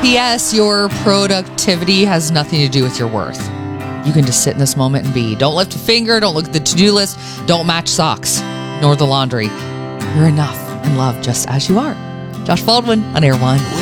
P.S. Your productivity has nothing to do with your worth. You can just sit in this moment and be. Don't lift a finger. Don't look at the to-do list. Don't match socks, nor the laundry. You're enough and loved just as you are. Josh Baldwin on Air One.